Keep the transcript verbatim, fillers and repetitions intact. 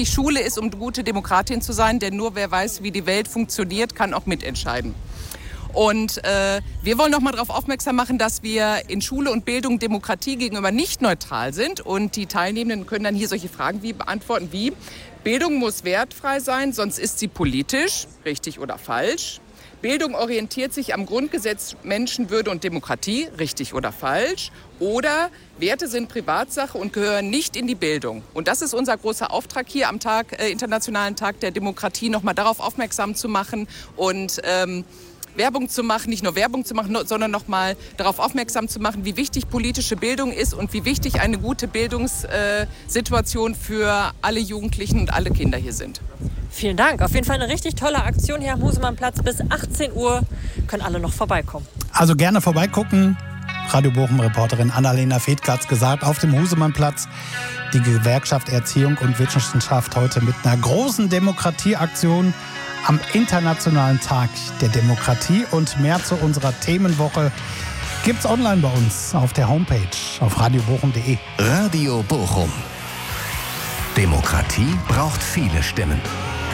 wichtig Schule ist, um eine gute Demokratin zu sein. Denn nur wer weiß, wie die Welt funktioniert, kann auch mitentscheiden. Und äh, wir wollen noch mal darauf aufmerksam machen, dass wir in Schule und Bildung Demokratie gegenüber nicht neutral sind. Und die Teilnehmenden können dann hier solche Fragen wie beantworten wie: Bildung muss wertfrei sein, sonst ist sie politisch, richtig oder falsch. Bildung orientiert sich am Grundgesetz Menschenwürde und Demokratie, richtig oder falsch. Oder Werte sind Privatsache und gehören nicht in die Bildung. Und das ist unser großer Auftrag hier am Tag, äh, Internationalen Tag der Demokratie, noch mal darauf aufmerksam zu machen und ähm, Werbung zu machen, nicht nur Werbung zu machen, sondern noch mal darauf aufmerksam zu machen, wie wichtig politische Bildung ist und wie wichtig eine gute Bildungssituation für alle Jugendlichen und alle Kinder hier sind. Vielen Dank. Auf jeden Fall eine richtig tolle Aktion hier am Husemannplatz. Bis achtzehn Uhr können alle noch vorbeikommen. Also gerne vorbeigucken. Radio Bochum-Reporterin Annalena Fedke hat's gesagt, auf dem Husemannplatz. Die Gewerkschaft Erziehung und Wissenschaft heute mit einer großen Demokratieaktion am Internationalen Tag der Demokratie. Und mehr zu unserer Themenwoche gibt's online bei uns auf der Homepage auf radio bochum punkt de. Radio Bochum. Demokratie braucht viele Stimmen.